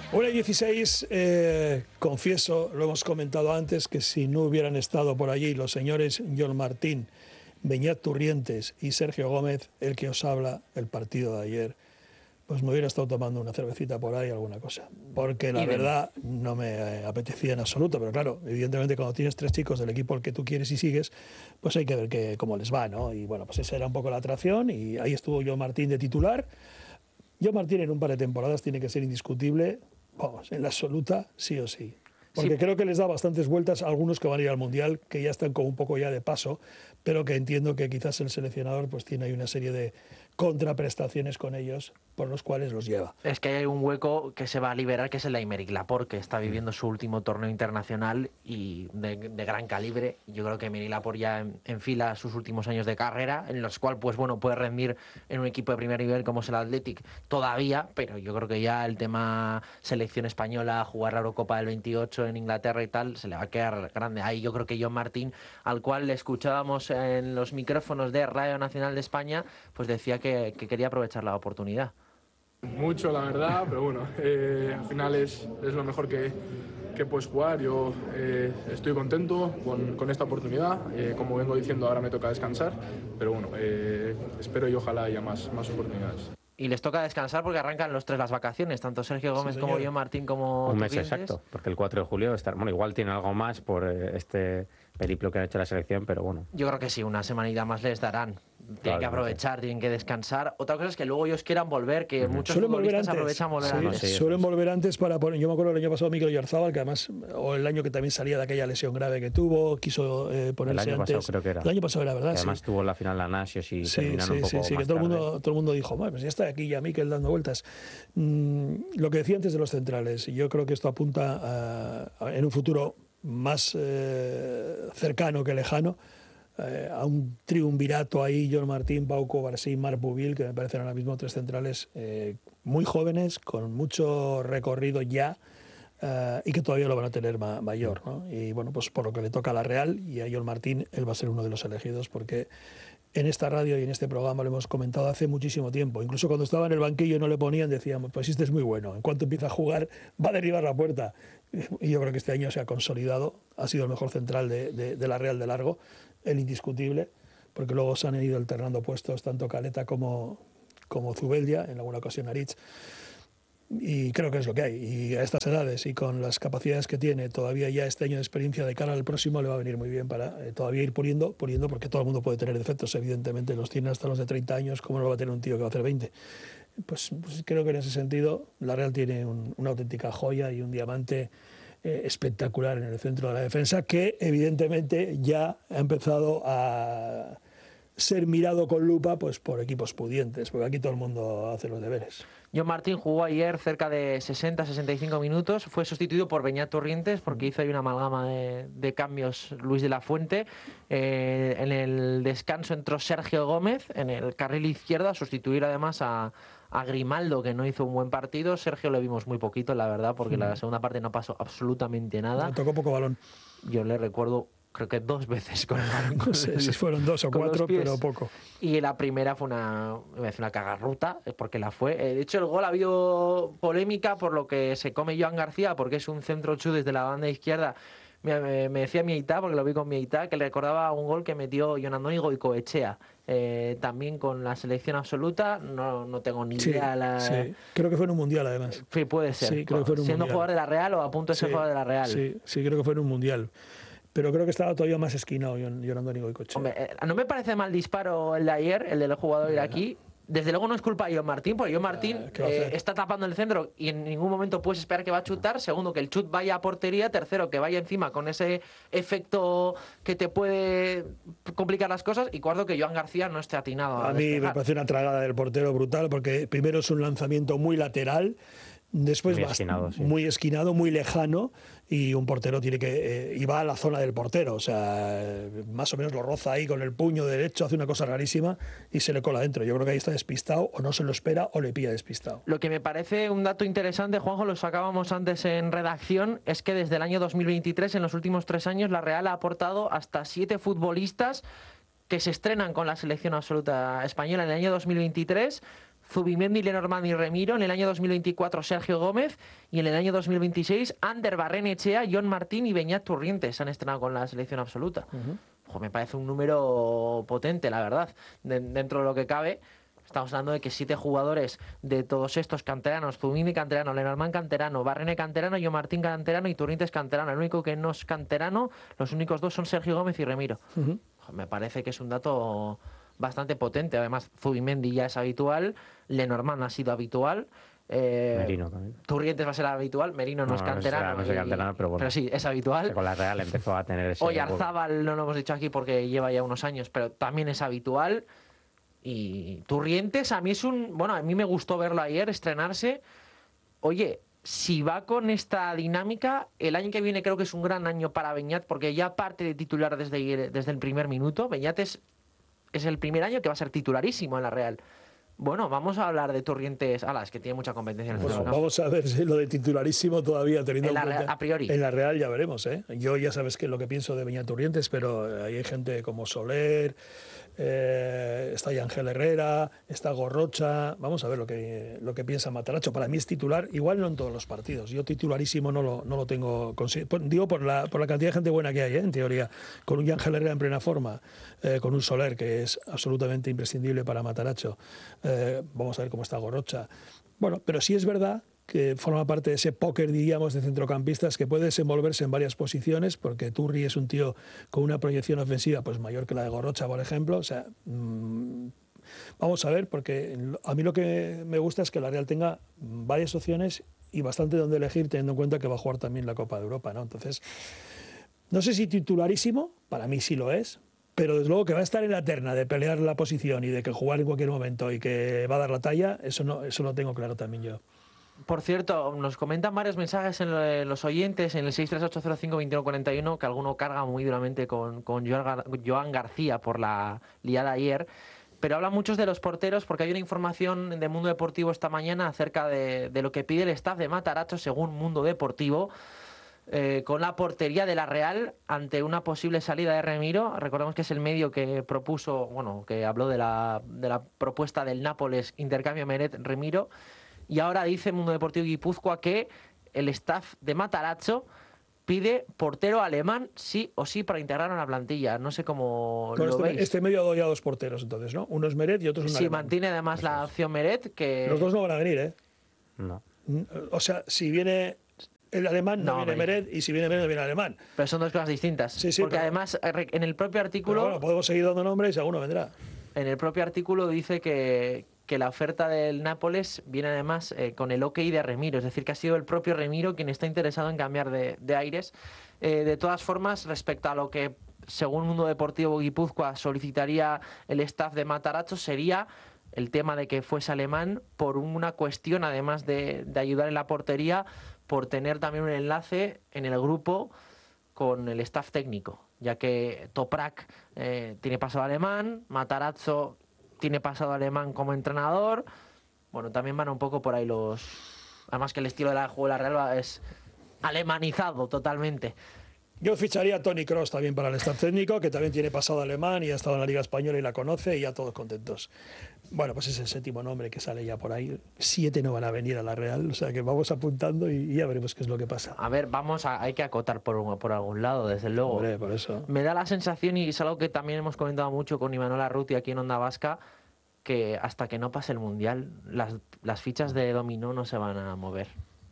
1:16, confieso, lo hemos comentado antes, que si no hubieran estado por allí los señores Jon Martín, Beñat Turrientes y Sergio Gómez, el que os habla, el partido de ayer, pues me hubiera estado tomando una cervecita por ahí, alguna cosa. Porque la verdad no me apetecía en absoluto, pero claro, evidentemente cuando tienes 3 chicos del equipo al que tú quieres y sigues, pues hay que ver cómo les va, ¿no? Y bueno, pues esa era un poco la atracción y ahí estuvo Jon Martín de titular. Jon Martín en un par de temporadas tiene que ser indiscutible, vamos, en la absoluta, sí o sí. Porque creo que les da bastantes vueltas a algunos que van a ir al Mundial, que ya están como un poco ya de paso, pero que entiendo que quizás el seleccionador pues tiene ahí una serie de contraprestaciones con ellos por los cuales los lleva. Es que hay un hueco que se va a liberar, que es el de Aymeric Laporte, que está viviendo su último torneo internacional y de gran calibre. Yo creo que Aymeric Laporte ya enfila sus últimos años de carrera, en los cuales pues bueno, puede rendir en un equipo de primer nivel como es el Athletic todavía, pero yo creo que ya el tema selección española, jugar la Eurocopa del 28 en Inglaterra y tal, se le va a quedar grande. Ahí yo creo que Jon Martín, al cual le escuchábamos en los micrófonos de Radio Nacional de España, pues decía que quería aprovechar la oportunidad. Mucho, la verdad, pero bueno, al final es lo mejor que puedes jugar. Yo estoy contento con esta oportunidad. Como vengo diciendo, ahora me toca descansar, pero bueno, espero y ojalá haya más oportunidades. Y les toca descansar porque arrancan los 3 las vacaciones, tanto Sergio Gómez como Jon Martín como un mes Turrientes. exacto, porque el 4 de julio igual tiene algo más por este periplo que ha hecho la selección, pero bueno. Yo creo que sí, una semanita más les darán. Tienen que aprovechar, tienen que descansar. Otra cosa es que luego ellos quieran volver, que muchos futbolistas aprovechan volver antes. Suelen volver antes para poner. Yo me acuerdo el año pasado Mikel Oyarzabal, que además, o el año que también salía de aquella lesión grave que tuvo, quiso ponerse el año antes. Pasado creo que era. El año pasado era, ¿verdad? Que además tuvo la final la Nasios y terminaron un poco más que todo el mundo dijo, bueno, pues ya está aquí ya Mikel dando vueltas. Lo que decía antes de los centrales, yo creo que esto apunta en un futuro más cercano que lejano, a un triunvirato ahí, Jon Martín, Pau Covarsí, Marc Bouvil, que me parecen ahora mismo 3 centrales muy jóvenes, con mucho recorrido ya, y que todavía lo van a tener mayor, ¿no? Y bueno, pues por lo que le toca a la Real y a Jon Martín, él va a ser uno de los elegidos, porque en esta radio y en este programa lo hemos comentado hace muchísimo tiempo. Incluso cuando estaba en el banquillo y no le ponían, decíamos, pues este es muy bueno, en cuanto empieza a jugar va a derribar la puerta. Y yo creo que este año se ha consolidado, ha sido el mejor central de la Real de largo, el indiscutible, porque luego se han ido alternando puestos tanto Caleta como Zubeldia, en alguna ocasión Aritz. Y creo que es lo que hay. Y a estas edades y con las capacidades que tiene, todavía ya este año de experiencia de cara al próximo le va a venir muy bien para todavía ir puliendo, porque todo el mundo puede tener defectos, evidentemente los tiene hasta los de 30 años, ¿cómo no lo va a tener un tío que va a hacer 20? Pues creo que en ese sentido la Real tiene una auténtica joya y un diamante espectacular en el centro de la defensa, que evidentemente ya ha empezado a ser mirado con lupa pues por equipos pudientes, porque aquí todo el mundo hace los deberes. Jon Martín jugó ayer cerca de 60-65 minutos, fue sustituido por Beñat Turrientes porque hizo ahí una amalgama de cambios Luis de la Fuente. En el descanso entró Sergio Gómez en el carril izquierdo a sustituir además a Grimaldo, que no hizo un buen partido. Sergio lo vimos muy poquito, la verdad, porque la segunda parte no pasó absolutamente nada. Le tocó poco balón. Yo le recuerdo, creo que 2 veces con el balón. No sé si fueron 2 o 4, pero poco. Y la primera fue una cagarruta, porque la fue. De hecho, el gol ha habido polémica por lo que se come Joan García, porque es un centro chut desde la banda izquierda. Me decía Mieita, porque lo vi con Mieita, que le recordaba un gol que metió Jon Andoni Goicoechea. También con la selección absoluta, no tengo ni idea. Sí, creo que fue en un mundial además. Sí, puede ser. Sí, creo que fue en un siendo mundial. Jugador de la Real o a punto de ser jugador de la Real. Sí, creo que fue en un mundial. Pero creo que estaba todavía más esquinado Jon Andoni Goicoechea. Hombre, no me parece mal disparo el de ayer, el del jugador iraquí. Desde luego no es culpa de Jon Martín, porque Jon Martín está tapando el centro y en ningún momento puedes esperar que va a chutar. Segundo, que el chut vaya a portería. Tercero, que vaya encima con ese efecto que te puede complicar las cosas. Y cuarto, que Joan García no esté atinado a mí despejar. Me parece una tragada del portero brutal, porque primero es un lanzamiento muy lateral, después muy esquinado, muy lejano, y un portero tiene que y va a la zona del portero, o sea, más o menos lo roza ahí con el puño derecho, hace una cosa rarísima y se le cola dentro. Yo creo que ahí está despistado, o no se lo espera o le pilla despistado. Lo que me parece un dato interesante, Juanjo, lo sacábamos antes en redacción, es que desde el año 2023, en los últimos 3 años, la Real ha aportado hasta 7 futbolistas que se estrenan con la selección absoluta española. En el año 2023 Zubimendi, Lenormand y Remiro. En el año 2024, Sergio Gómez. Y en el año 2026, Ander Barrenechea, Jon Martín y Beñat Turrientes se han estrenado con la selección absoluta. Me parece un número potente, la verdad, dentro de lo que cabe. Estamos hablando de que 7 jugadores de todos estos canteranos, Zubimendi canterano, Lenormand canterano, Barrene canterano, Jon Martín canterano y Turrientes canterano. El único que no es canterano, los únicos 2 son Sergio Gómez y Remiro. Me parece que es un dato bastante potente. Además, Zubimendi ya es habitual, Lenormand ha sido habitual. Merino también. Turrientes va a ser habitual, Merino no es canterano. No es canterano, pero bueno. Pero sí, es habitual. Con la Real empezó a tener ese... Oyarzábal no lo hemos dicho aquí porque lleva ya unos años, pero también es habitual. Y Turrientes, a mí es un... Bueno, a mí me gustó verlo ayer, estrenarse. Oye, si va con esta dinámica, el año que viene creo que es un gran año para Beñat, porque ya parte de titular desde el primer minuto. Beñat es el primer año que va a ser titularísimo en la Real. Bueno, vamos a hablar de Turrientes. Es que tiene mucha competencia en el Bueno, vamos a ver si lo de titularísimo todavía teniendo en cuenta. A priori. En la Real ya veremos, ¿eh? Yo ya sabes que lo que pienso de Beñat Turrientes, pero hay gente como Soler, está Ángel Herrera, está Gorrocha. Vamos a ver lo que piensa Matarazzo. Para mí es titular, igual no en todos los partidos. Yo titularísimo no lo tengo. Digo por la cantidad de gente buena que hay, en teoría. Con un Ángel Herrera en plena forma, con un Soler que es absolutamente imprescindible para Matarazzo. Vamos a ver cómo está Gorrocha. Bueno, pero sí es verdad que forma parte de ese póker, diríamos, de centrocampistas que puede desenvolverse en varias posiciones, porque Turri es un tío con una proyección ofensiva pues mayor que la de Gorrocha, por ejemplo. O sea, vamos a ver, porque a mí lo que me gusta es que la Real tenga varias opciones y bastante donde elegir, teniendo en cuenta que va a jugar también la Copa de Europa, ¿no? Entonces, no sé si titularísimo, para mí sí lo es, pero desde luego que va a estar en la terna de pelear la posición y de que jugar en cualquier momento y que va a dar la talla, eso lo tengo claro también yo. Por cierto, nos comentan varios mensajes en los oyentes en el 638052141 que alguno carga muy duramente con Joan García por la liada ayer, pero hablan muchos de los porteros porque hay una información de Mundo Deportivo esta mañana acerca de lo que pide el staff de Matarazzo según Mundo Deportivo. Con la portería de la Real ante una posible salida de Remiro. Recordemos que es el medio que propuso, que habló de la propuesta del Nápoles, intercambio Meret-Remiro, y ahora dice Mundo Deportivo Guipúzcoa que el staff de Matarazzo pide portero alemán sí o sí para integrar a la plantilla. No sé cómo lo veis. Este medio ha dado ya 2 porteros entonces, ¿no? Uno es Meret y otro es un alemán. Sí, mantiene además la opción Meret, que... Los dos no van a venir, ¿eh? No. O sea, si viene el alemán no viene Meret, y si viene Meret no viene el alemán. Pero son dos cosas distintas. Sí, porque además en el propio artículo... Bueno, podemos seguir dando nombres y alguno vendrá. En el propio artículo dice que la oferta del Nápoles viene además con el ok de Remiro, es decir, que ha sido el propio Remiro quien está interesado en cambiar de aires. De todas formas, respecto a lo que, según Mundo Deportivo Guipúzcoa, solicitaría el staff de Matarazzo, sería el tema de que fuese alemán por una cuestión, además de ayudar en la portería, por tener también un enlace en el grupo con el staff técnico, ya que Toprak tiene pasado alemán, Matarazzo tiene pasado alemán como entrenador. Bueno, también van un poco por ahí los... Además que el estilo de juego de la Real es alemanizado totalmente. Yo ficharía a Toni Kroos también para el staff técnico, que también tiene pasado alemán y ha estado en la Liga Española y la conoce, y ya todos contentos. Bueno, pues es el 7º nombre que sale ya por ahí. 7 no van a venir a la Real, o sea que vamos apuntando y ya veremos qué es lo que pasa. A ver, hay que acotar por algún lado, desde luego. Hombre, por eso. Me da la sensación, y es algo que también hemos comentado mucho con Imanol Arruti aquí en Onda Vasca, que hasta que no pase el Mundial, las fichas de dominó no se van a mover.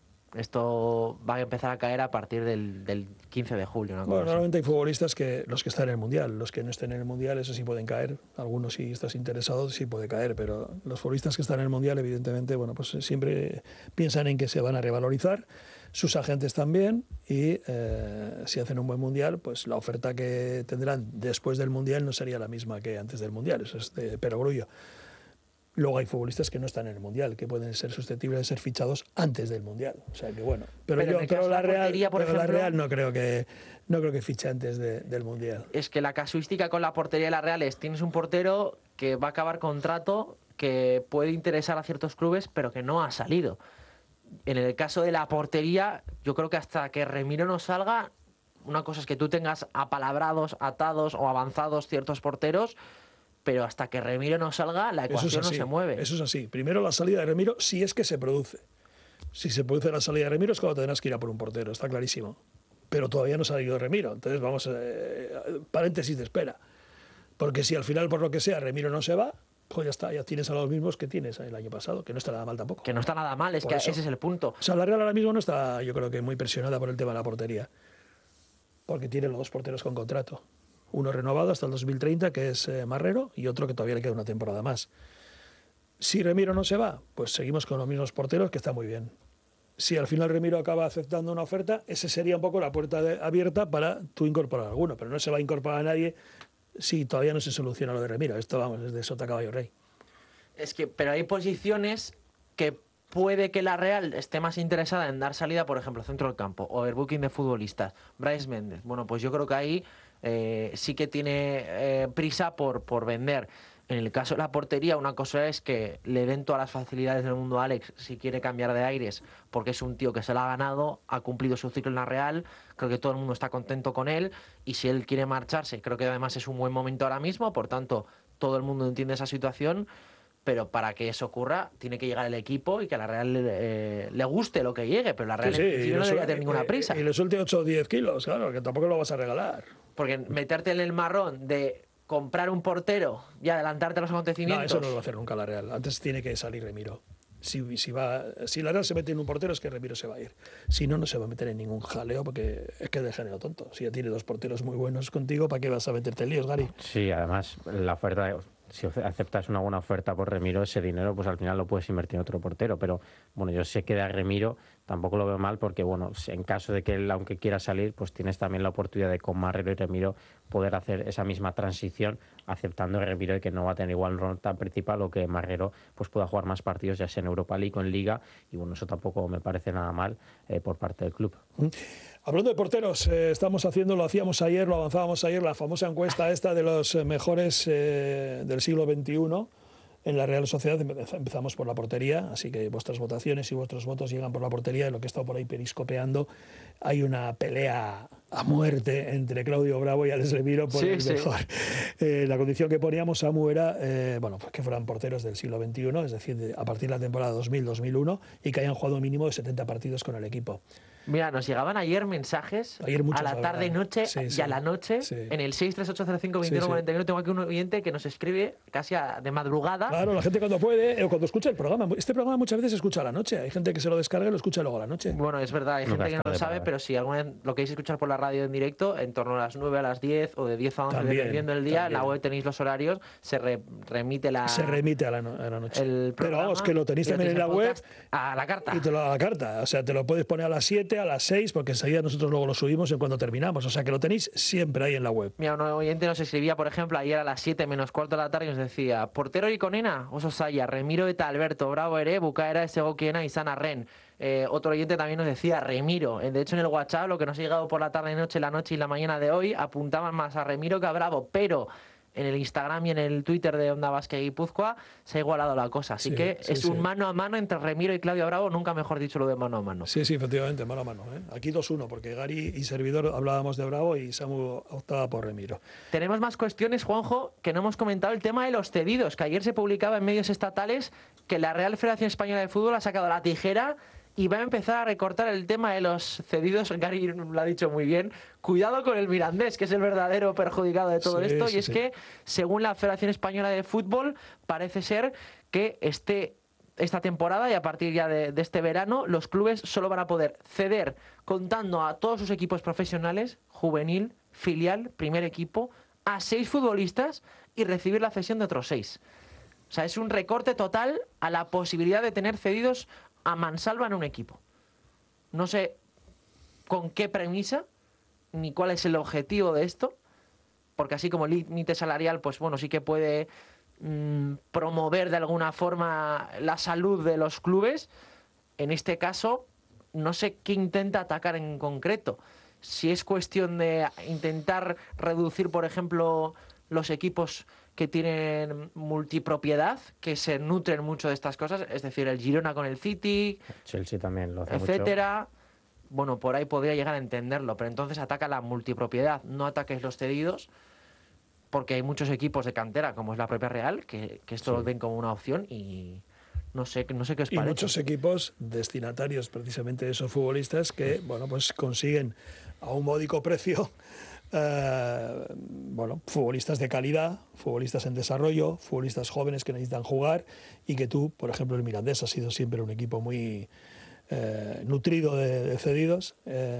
Esto va a empezar a caer a partir del 15 de julio. Bueno, normalmente hay futbolistas que los que están en el Mundial, los que no estén en el Mundial, eso sí pueden caer. Algunos, si estás interesado, sí puede caer, pero los futbolistas que están en el Mundial, evidentemente, bueno, pues siempre piensan en que se van a revalorizar, sus agentes también, y si hacen un buen Mundial, pues la oferta que tendrán después del Mundial no sería la misma que antes del Mundial, eso es de perogrullo. Luego hay futbolistas que no están en el Mundial, que pueden ser susceptibles de ser fichados antes del Mundial. O sea que bueno. Pero yo creo la Real no creo que fiche antes del Mundial. Es que la casuística con la portería de la Real es: tienes un portero que va a acabar contrato, que puede interesar a ciertos clubes, pero que no ha salido. En el caso de la portería, yo creo que hasta que Remiro no salga, una cosa es que tú tengas apalabrados, atados o avanzados ciertos porteros, pero hasta que Remiro no salga, la ecuación no se mueve. Eso es así. Primero la salida de Remiro, si es que se produce. Si se produce la salida de Remiro es cuando tendrás que ir a por un portero, está clarísimo. Pero todavía no ha salido Remiro. Entonces vamos, paréntesis de espera. Porque si al final, por lo que sea, Remiro no se va, pues ya está, ya tienes a los mismos que tienes el año pasado, que no está nada mal tampoco. Que no está nada mal, es que ese es el punto. O sea, la Real ahora mismo no está, yo creo que muy presionada por el tema de la portería. Porque tiene los 2 porteros con contrato. Uno renovado hasta el 2030, que es Marrero, y otro que todavía le queda una temporada más. Si Remiro no se va, pues seguimos con los mismos porteros, que está muy bien. Si al final Remiro acaba aceptando una oferta, ese sería un poco la puerta abierta para tú incorporar a alguno, pero no se va a incorporar a nadie si todavía no se soluciona lo de Remiro. Esto, vamos, es de sota caballo rey. Es que, pero hay posiciones que puede que la Real esté más interesada en dar salida, por ejemplo, centro del campo, overbooking de futbolistas, Brais Méndez. Bueno, pues yo creo que ahí sí que tiene prisa por vender. En el caso de la portería, una cosa es que le den todas las facilidades del mundo a Alex si quiere cambiar de aires, porque es un tío que se lo ha ganado, ha cumplido su ciclo en la Real, creo que todo el mundo está contento con él, y si él quiere marcharse, creo que además es un buen momento ahora mismo, por tanto, todo el mundo entiende esa situación, pero para que eso ocurra, tiene que llegar el equipo y que a la Real le guste lo que llegue, pero la Real Sí, en principio no debería tener ninguna prisa. Y los últimos 8 o 10 kilos, claro, que tampoco lo vas a regalar. Porque meterte en el marrón de comprar un portero y adelantarte a los acontecimientos... No, eso no lo va a hacer nunca la Real. Antes tiene que salir Remiro. Si la Real se mete en un portero es que Remiro se va a ir. Si no, no se va a meter en ningún jaleo porque es que es de género tonto. Si ya tiene 2 porteros muy buenos contigo, ¿para qué vas a meterte en líos, Gary? Sí, además, la oferta, si aceptas una buena oferta por Remiro, ese dinero pues al final lo puedes invertir en otro portero. Pero bueno, yo sé que de Remiro tampoco lo veo mal porque, bueno, en caso de que él, aunque quiera salir, pues tienes también la oportunidad de con Marrero y Remiro poder hacer esa misma transición, aceptando Remiro y que no va a tener igual un rol tan principal o que Marrero pues pueda jugar más partidos, ya sea en Europa League o en Liga, y bueno, eso tampoco me parece nada mal por parte del club. Hablando de porteros, lo hacíamos ayer, lo avanzábamos ayer, la famosa encuesta esta de los mejores del siglo XXI. En la Real Sociedad empezamos por la portería, así que vuestras votaciones y vuestros votos llegan por la portería. En lo que he estado por ahí periscopeando, hay una pelea a muerte entre Claudio Bravo y Alex Remiro por el mejor. La condición que poníamos, Samu, era pues que fueran porteros del siglo XXI, es decir, a partir de la temporada 2000-2001, y que hayan jugado un mínimo de 70 partidos con el equipo. Mira, nos llegaban ayer mensajes muchos, a la tarde-noche y a la noche en el 638052141. Tengo aquí un oyente que nos escribe casi de madrugada. Claro, la gente cuando puede, o cuando escucha el programa. Este programa muchas veces se escucha a la noche. Hay gente que se lo descarga y lo escucha luego a la noche. Bueno, es verdad, hay gente que no lo sabe, pero si alguna vez lo queréis escuchar por la radio en directo, en torno a las 9 a las 10 o de 10 a 11, dependiendo del día, en la web tenéis los horarios, se remite a la noche. Pero vamos, que lo tenéis también en la web. A la carta. Y a la carta. O sea, te lo puedes poner a las 7, a las 6, porque enseguida nosotros luego lo subimos en cuando terminamos. O sea, que lo tenéis siempre ahí en la web. Mira, un oyente nos escribía, por ejemplo, ayer a las 7 menos cuarto de la tarde y nos decía: portero Iconena, Oso Saya, Remiro eta Alberto, Bravo ere, Bukaera, Segokiena y Sana Ren. Otro oyente también nos decía Remiro. De hecho, en el WhatsApp, lo que nos ha llegado por la tarde, la noche y la mañana de hoy, apuntaban más a Remiro que a Bravo, pero en el Instagram y en el Twitter de Onda Basque Guipúzcoa se ha igualado la cosa. Así que es un mano a mano entre Remiro y Claudio Bravo, nunca mejor dicho lo de mano a mano. Sí, efectivamente, mano a mano. Aquí 2-1, porque Gary y servidor hablábamos de Bravo y Samu optaba por Remiro. Tenemos más cuestiones, Juanjo, que no hemos comentado. El tema de los cedidos, que ayer se publicaba en medios estatales que la Real Federación Española de Fútbol ha sacado la tijera y va a empezar a recortar el tema de los cedidos. Gary lo ha dicho muy bien. Cuidado con el Mirandés, que es el verdadero perjudicado de todo esto. Y es que, según la Federación Española de Fútbol, parece ser que esta temporada y a partir ya de este verano, los clubes solo van a poder ceder, contando a todos sus equipos profesionales, juvenil, filial, primer equipo, a 6 futbolistas y recibir la cesión de otros 6. O sea, es un recorte total a la posibilidad de tener cedidos a mansalva en un equipo. No sé con qué premisa ni cuál es el objetivo de esto, porque así como límite salarial, pues bueno, sí que puede promover de alguna forma la salud de los clubes. En este caso, no sé qué intenta atacar en concreto. Si es cuestión de intentar reducir, por ejemplo, los equipos que tienen multipropiedad, que se nutren mucho de estas cosas, es decir, el Girona con el City, Chelsea también lo hace etcétera. mucho. Bueno, por ahí podría llegar a entenderlo, pero entonces ataca la multipropiedad, no ataques los cedidos. porque hay muchos equipos de cantera, como es la propia Real, que esto lo ven como una opción y no sé qué os parece. Y muchos equipos destinatarios precisamente de esos futbolistas que, bueno, pues consiguen a un módico precio futbolistas de calidad, futbolistas en desarrollo, futbolistas jóvenes que necesitan jugar y que tú, por ejemplo, el Mirandés ha sido siempre un equipo muy nutrido de cedidos,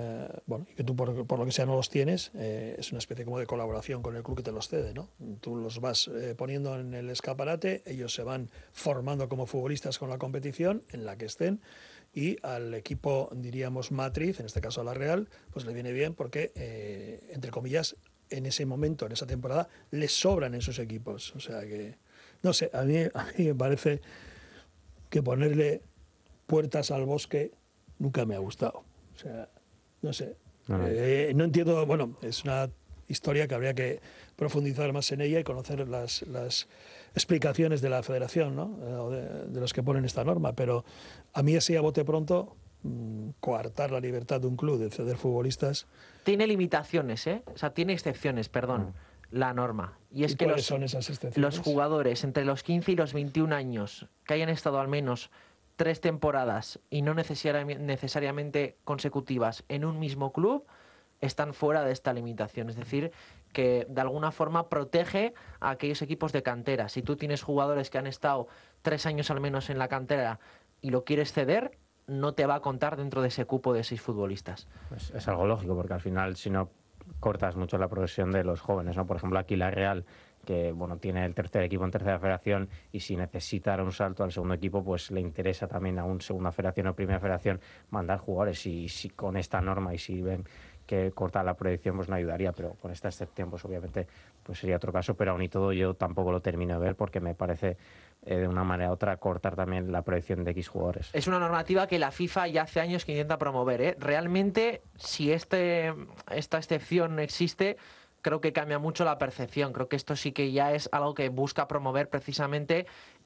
y que tú por lo que sea no los tienes, es una especie como de colaboración con el club que te los cede, ¿no? Tú los vas poniendo en el escaparate, ellos se van formando como futbolistas con la competición en la que estén, y al equipo, diríamos, matriz, en este caso a la Real, pues le viene bien porque, entre comillas, en ese momento, en esa temporada, les sobran en sus equipos. O sea que, no sé, a mí me parece que ponerle puertas al bosque nunca me ha gustado. O sea, no sé. No entiendo, bueno, es una historia que habría que profundizar más en ella y conocer las explicaciones de la federación, ¿no? de los que ponen esta norma, pero a mí así a bote pronto, coartar la libertad de un club de ceder futbolistas... Tiene limitaciones, o sea, tiene excepciones, perdón, la norma. Y es que ¿cuáles son esas excepciones? Los jugadores entre los 15 y los 21 años que hayan estado al menos 3 temporadas y no necesariamente consecutivas en un mismo club están fuera de esta limitación. Es decir, que de alguna forma protege a aquellos equipos de cantera. Si tú tienes jugadores que han estado 3 años al menos en la cantera y lo quieres ceder, no te va a contar dentro de ese cupo de 6 futbolistas. Pues es algo lógico, porque al final, si no, cortas mucho la progresión de los jóvenes, ¿no? Por ejemplo, aquí la Real, que tiene el tercer equipo en tercera federación, y si necesita dar un salto al segundo equipo, pues le interesa también a un segunda federación o primera federación mandar jugadores. Y si con esta norma, y si ven que cortar la proyección, pues no ayudaría, pero con esta excepción, pues obviamente pues sería otro caso, pero aún y todo yo tampoco lo termino de ver, porque me parece de una manera u otra cortar también la proyección de X jugadores. Es una normativa que la FIFA ya hace años que intenta promover, Realmente, si esta excepción existe, creo que cambia mucho la percepción. Creo que esto sí que ya es algo que busca promover precisamente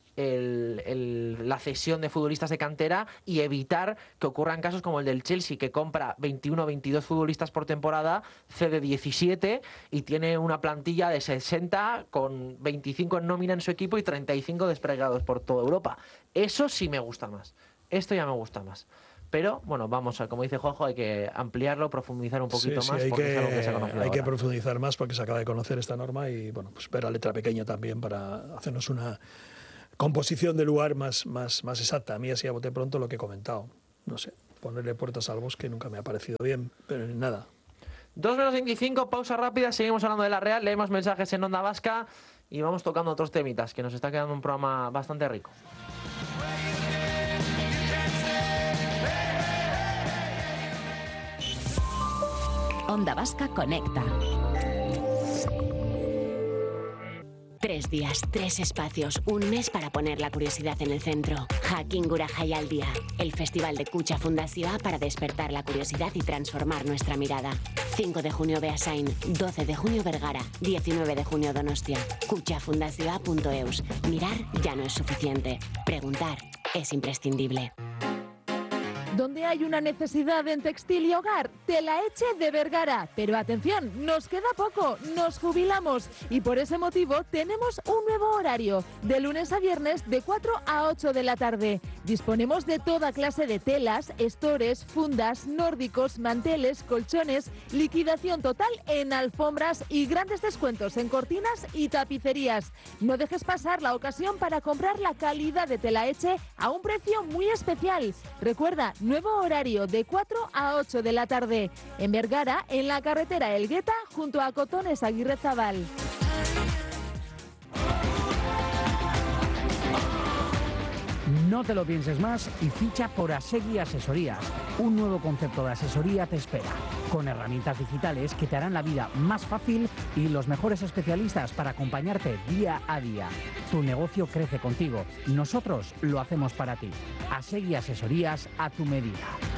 la cesión de futbolistas de cantera y evitar que ocurran casos como el del Chelsea, que compra 21 o 22 futbolistas por temporada, cede 17 y tiene una plantilla de 60 con 25 en nómina en su equipo y 35 desplegados por toda Europa. Eso sí me gusta más. Esto ya me gusta más. Pero, bueno, vamos a, como dice Juanjo, hay que ampliarlo, profundizar un poquito más. Porque es algo que se ha conocido hay que ahora. profundizar más porque se acaba de conocer esta norma y, bueno, pues ver la letra pequeña también para hacernos una composición de lugar más exacta. A mí así a bote pronto lo que he comentado. No sé, ponerle puertas al bosque nunca me ha parecido bien, pero nada. 2:25, pausa rápida, seguimos hablando de la Real, leemos mensajes en Onda Vasca y vamos tocando otros temitas, que nos está quedando un programa bastante rico. Onda Vasca conecta. 3 días, 3 espacios, un mes para poner la curiosidad en el centro. Jakin Gura Jaialdia, el festival de Kutxa Fundazioa para despertar la curiosidad y transformar nuestra mirada. 5 de junio Beasain, 12 de junio Vergara, 19 de junio Donostia. kutxafundazioa.eus. Mirar ya no es suficiente. Preguntar es imprescindible. Donde hay una necesidad en textil y hogar, Telaeche de Vergara. Pero atención, nos queda poco, nos jubilamos y por ese motivo tenemos un nuevo horario, de lunes a viernes de 4 a 8 de la tarde. Disponemos de toda clase de telas, estores, fundas, nórdicos, manteles, colchones, liquidación total en alfombras y grandes descuentos en cortinas y tapicerías. No dejes pasar la ocasión para comprar la calidad de Telaeche a un precio muy especial. Recuerda, nuevo horario de 4 a 8 de la tarde. En Vergara, en la carretera Elgueta, junto a Cotones Aguirrezabal. No te lo pienses más y ficha por Asegui Asesorías. Un nuevo concepto de asesoría te espera, con herramientas digitales que te harán la vida más fácil y los mejores especialistas para acompañarte día a día. Tu negocio crece contigo. Nosotros lo hacemos para ti. Asegui Asesorías a tu medida.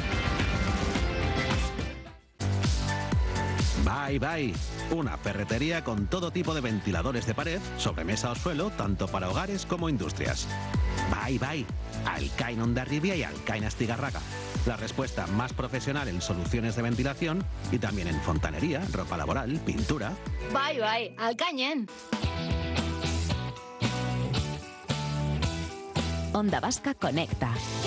Bye Bye, una ferretería con todo tipo de ventiladores de pared, sobremesa o suelo, tanto para hogares como industrias. Bai, Alcain Hondarribia y Alcain Astigarraga. La respuesta más profesional en soluciones de ventilación y también en fontanería, ropa laboral, pintura. Bai, Alcainen. Onda Vasca conecta.